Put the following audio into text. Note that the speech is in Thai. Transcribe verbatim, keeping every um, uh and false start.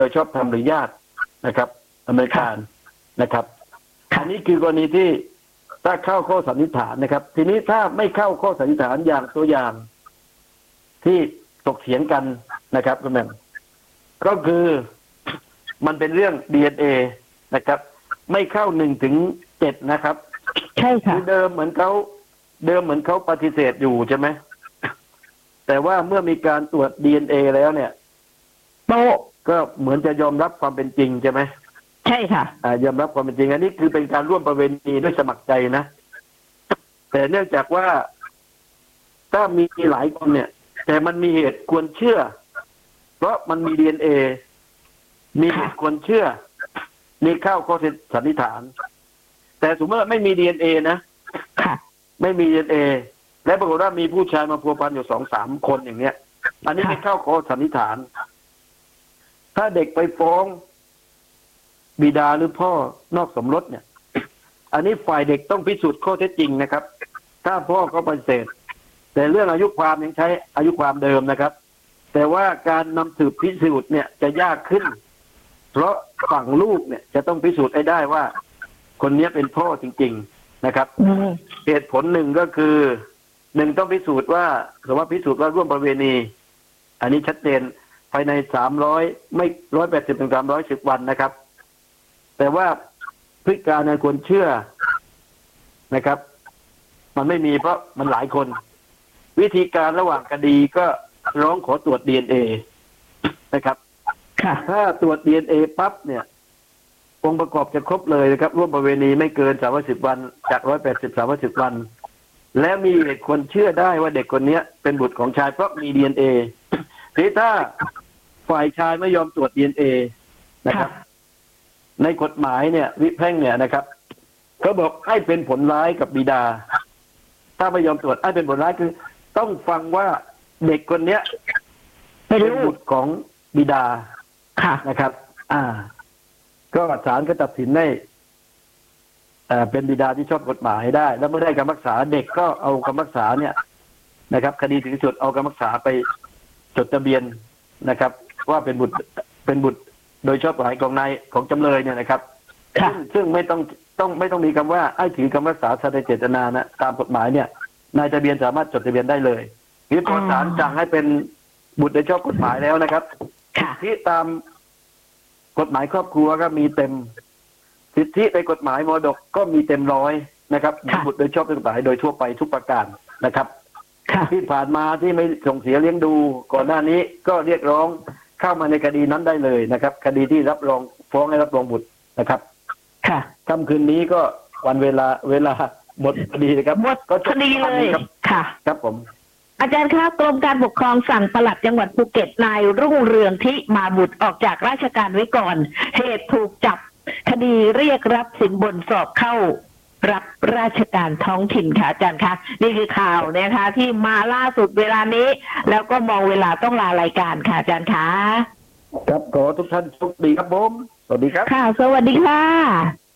ยชอบธรรมหรือญาตินะครับอเมริกันนะครับอันนี้คือกรณีที่ถ้าเข้าข้อสันนิษฐานนะครับ ทีนี้ถ้าไม่เข้าข้อสันนิษฐานอย่างตัวอย่างที่ตกเถียงกันนะครับคุณแม่ก็คือมันเป็นเรื่อง ดี เอ็น เอ นะครับไม่เข้าหนึ่งถึงเจ็ดนะครับใช่ค่ะเดิมเหมือนเขาเดิมเหมือนเขาปฏิเสธอยู่ใช่ไหมแต่ว่าเมื่อมีการตรวจ ดี เอ็น เอ แล้วเนี่ยโตก็เหมือนจะยอมรับความเป็นจริงใช่ไหมใช่ค่ะอ่ายอมรับความเป็นจริงอันนี้คือเป็นการร่วมประเวณีด้วยสมัครใจนะแต่เนื่องจากว่าถ้ามีหลายคนเนี่ยแต่มันมีเหตุควรเชื่อเพราะมันมี ดี เอ็น เอ มีเหตุควรเชื่อนี่เข้าข้อสันนิษฐานแต่สมมติว่าไม่มี ดี เอ็น เอ นะไม่มี ดี เอ็น เอ และปรากฏว่ามีผู้ชายมาพัวพันอยู่สองสามคนอย่างเนี้ยอันนี้ไม่เข้าข้อสันนิษฐานถ้าเด็กไปฟ้องบิดาหรือพ่อนอกสมรสเนี่ยอันนี้ฝ่ายเด็กต้องพิสูจน์ข้อเท็จจริงนะครับถ้าพ่อเขาปฏิเสธแต่เรื่องอายุความยังใช้อายุความเดิมนะครับแต่ว่าการนำสืบพิสูจน์เนี่ยจะยากขึ้นเพราะฝั่งลูกเนี่ยจะต้องพิสูจน์ให้ได้ว่าคนนี้เป็นพ่อจริงๆนะครับเหตุผลหนึ่งก็คือหนึ่งต้องพิสูจน์ว่าหรือว่าพิสูจน์ว่าร่วมประเวณีอันนี้ชัดเจนภายในสามร้อยไม่ร้อยแปดสิบถึงสามร้อยสิบวันนะครับแต่ว่าพฤติการในควรเชื่อนะครับมันไม่มีเพราะมันหลายคนวิธีการระหว่างคดีก็ร้องขอตรวจ ดี เอ็น เอ นะครับถ้าตรวจ ดี เอ็น เอ ปั๊บเนี่ยองค์ประกอบจะครบเลยนะครับร่วมประเวณีไม่เกินสามร้อยสิบวันจากร้อยแปดสิบสามร้อยสิบวันและมีเหตุควรเชื่อได้ว่าเด็กคนนี้เป็นบุตรของชายเพราะมี ดี เอ็น เอ ทีถ้าฝ่ายชายไม่ยอมตรวจ ดี เอ็น เอ นะครับในกฎหมายเนี่ยวิแพ่งเนี่ยนะครับเขาบอกให้เป็นผลร้ายกับบิดาถ้าไม่ยอมตรวจให้เป็นผลร้ายคือต้องฟังว่าเด็กคนเนี้ยเป็นบุตรของบิดานะครับ อ่า ก็ศาลก็ตัดสินได้อ่าเป็นบิดาที่ชอบกฎหมายได้แล้วเมื่อได้คำพิพากษาเด็กก็เอาคำพิพากษาเนี่ยนะครับคดีถึงจุดเอาคำพิพากษาไปจดทะเบียนนะครับ ว่าเป็นบุตรเป็นบุตรโดยชอบกฎหมายของนายของจำเลยเนี่ยนะครับซึ่งซึ่งไม่ต้องต้องไม่ต้องมีคำว่าไอ้ถือคำพิพากษาแสดงเจตนานะตามกฎหมายเนี่ยนายทะเบียนสามารถจดทะเบียนได้เลยที่พอศาลสั่งให้เป็นบุตรโดยชอบกฎหมายแล้วนะครับที่ตามกฎหมายครอบครัวก็มีเต็มสิทธิในกฎหมายมรดกก็มีเต็มร้อยนะครับบุตรโดยชอบกฎหมายโดยทั่วไปทุกประการนะครับที่ผ่านมาที่ไม่ส่งเสียเลี้ยงดูก่อนหน้านี้ก็เรียกร้องเข้ามาในคดีนั้นได้เลยนะครับคดีที่รับรองฟ้องให้รับรองบุตรนะครับค่ะค่ำคืนนี้ก็วันเวลาเวลาหมดคดีนะครับหมดคดีเลยค่ะครับผมอาจารย์คะกรมการปกครองสั่งปลัดจังหวัดภูเก็ตนายรุ่งเรืองที่มาบุตรออกจากราชการไว้ก่อนเหตุถูกจับคดีเรียกรับสินบนสอบเข้ารับราชการท้องถิ่นค่ะอาจารย์คะนี่คือข่าวนะคะที่มาล่าสุดเวลานี้แล้วก็มองเวลาต้องลารายการค่ะอาจารย์คะครับขอทุกท่านโชคดีครับผมสวัสดีครับค่ะสวัสดีค่ะ